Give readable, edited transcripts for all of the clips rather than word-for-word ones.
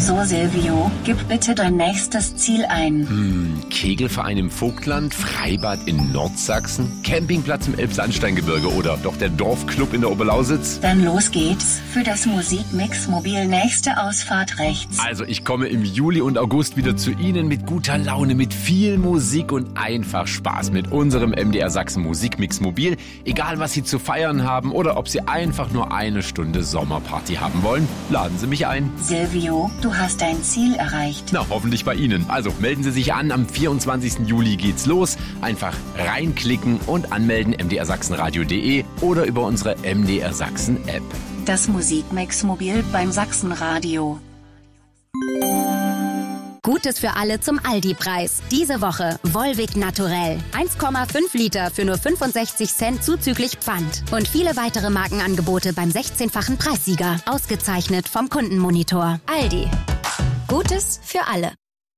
So, Silvio, gib bitte dein nächstes Ziel ein. Kegelverein im Vogtland, Freibad in Nordsachsen, Campingplatz im Elbsandsteingebirge oder doch der Dorfclub in der Oberlausitz? Dann los geht's. Für das Musikmix Mobil nächste Ausfahrt rechts. Also ich komme im Juli und August wieder zu Ihnen mit guter Laune, mit viel Musik und einfach Spaß mit unserem MDR Sachsen Musikmix Mobil. Egal was Sie zu feiern haben oder ob Sie einfach nur eine Stunde Sommerparty haben wollen, laden Sie mich ein. Silvio, du hast dein Ziel erreicht. Na, hoffentlich bei Ihnen. Also melden Sie sich an, am 24. Juli geht's los. Einfach reinklicken und anmelden mdrsachsenradio.de oder über unsere MDR Sachsen App. Das Musikmix Mobil beim Sachsenradio. Gutes für alle zum Aldi-Preis. Diese Woche Volvic Naturell. 1,5 Liter für nur 65 Cent zuzüglich Pfand. Und viele weitere Markenangebote beim 16-fachen Preissieger. Ausgezeichnet vom Kundenmonitor. Aldi. Gutes für alle.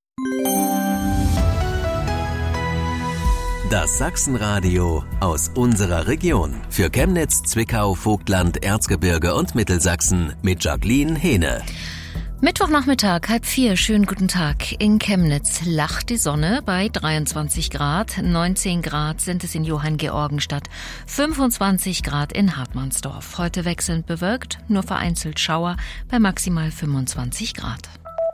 Das Sachsenradio aus unserer Region. Für Chemnitz, Zwickau, Vogtland, Erzgebirge und Mittelsachsen mit Jacqueline Hehne. Mittwochnachmittag, 3:30, schönen guten Tag. In Chemnitz lacht die Sonne bei 23 Grad, 19 Grad sind es in Johanngeorgenstadt, 25 Grad in Hartmannsdorf. Heute wechselnd bewölkt, nur vereinzelt Schauer bei maximal 25 Grad.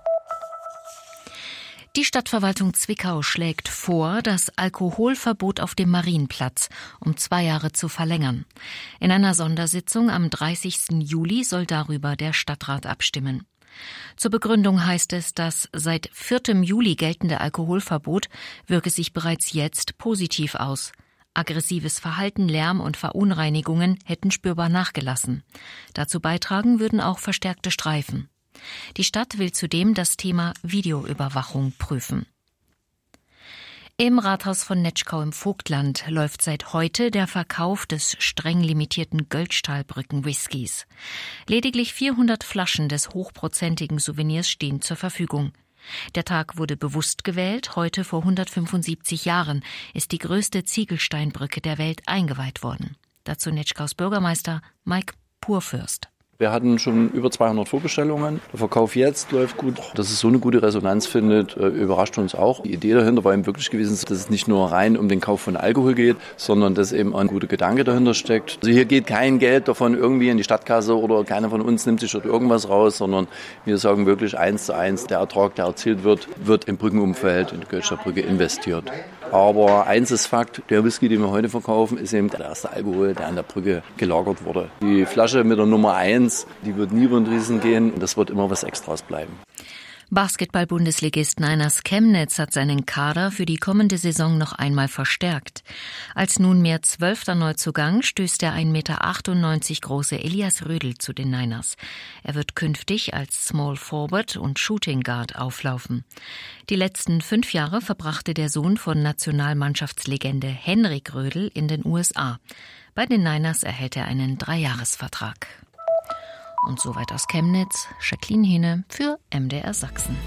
Die Stadtverwaltung Zwickau schlägt vor, das Alkoholverbot auf dem Marienplatz um 2 Jahre zu verlängern. In einer Sondersitzung am 30. Juli soll darüber der Stadtrat abstimmen. Zur Begründung heißt es, das seit 4. Juli geltende Alkoholverbot wirke sich bereits jetzt positiv aus. Aggressives Verhalten, Lärm und Verunreinigungen hätten spürbar nachgelassen. Dazu beitragen würden auch verstärkte Streifen. Die Stadt will zudem das Thema Videoüberwachung prüfen. Im Rathaus von Netschkau im Vogtland läuft seit heute der Verkauf des streng limitierten Göllstahlbrücken-Whiskys. Lediglich 400 Flaschen des hochprozentigen Souvenirs stehen zur Verfügung. Der Tag wurde bewusst gewählt. Heute vor 175 Jahren ist die größte Ziegelsteinbrücke der Welt eingeweiht worden. Dazu Netschkaus Bürgermeister Mike Purfürst. Wir hatten schon über 200 Vorbestellungen. Der Verkauf jetzt läuft gut. Dass es so eine gute Resonanz findet, überrascht uns auch. Die Idee dahinter war eben wirklich gewesen, dass es nicht nur rein um den Kauf von Alkohol geht, sondern dass eben ein guter Gedanke dahinter steckt. Also hier geht kein Geld davon irgendwie in die Stadtkasse oder keiner von uns nimmt sich dort irgendwas raus, sondern wir sagen wirklich 1:1, der Ertrag, der erzielt wird im Brückenumfeld, in die Göllstahlbrücke investiert. Aber eins ist Fakt, der Whisky, den wir heute verkaufen, ist eben der erste Alkohol, der an der Brücke gelagert wurde. Die Flasche mit der Nummer 1, die wird nie über den Riesen gehen und das wird immer was Extras bleiben. Basketball-Bundesligist Niners Chemnitz hat seinen Kader für die kommende Saison noch einmal verstärkt. Als nunmehr 12. Neuzugang stößt der 1,98 Meter große Elias Rödel zu den Niners. Er wird künftig als Small Forward und Shooting Guard auflaufen. Die letzten 5 Jahre verbrachte der Sohn von Nationalmannschaftslegende Henrik Rödel in den USA. Bei den Niners erhält er einen 3-Jahres-Vertrag. Und soweit aus Chemnitz, Jacqueline Hehne für MDR Sachsen.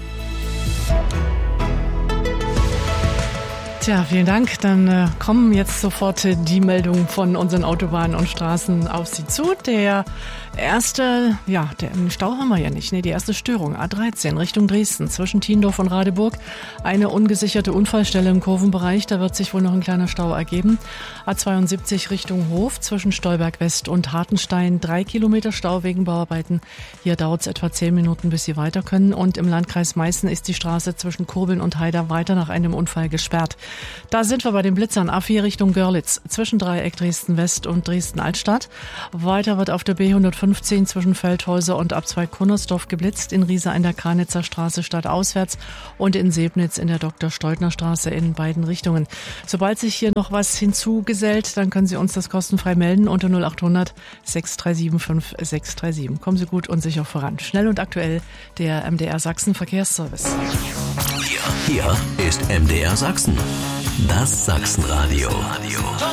Tja, vielen Dank. Dann kommen jetzt sofort die Meldungen von unseren Autobahnen und Straßen auf Sie zu. Der Stau haben wir ja nicht. Die erste Störung, A13 Richtung Dresden, zwischen Tiendorf und Radeburg. Eine ungesicherte Unfallstelle im Kurvenbereich, da wird sich wohl noch ein kleiner Stau ergeben. A72 Richtung Hof, zwischen Stolberg West und Hartenstein, 3 Kilometer Stau wegen Bauarbeiten. Hier dauert es etwa 10 Minuten, bis Sie weiter können. Und im Landkreis Meißen ist die Straße zwischen Kurbeln und Haider weiter nach einem Unfall gesperrt. Da sind wir bei den Blitzern. A4 Richtung Görlitz, zwischen Dreieck Dresden West und Dresden Altstadt. Weiter wird auf der B115 zwischen Feldhäuser und Abzweig Kunnersdorf geblitzt, in Riesa in der Kranitzer Straße stadtauswärts und in Sebnitz in der Dr.-Steutner-Straße in beiden Richtungen. Sobald sich hier noch was hinzugesellt, dann können Sie uns das kostenfrei melden unter 0800 637 5637. Kommen Sie gut und sicher voran. Schnell und aktuell der MDR Sachsen Verkehrsservice. Hier ist MDR Sachsen. Das Sachsenradio.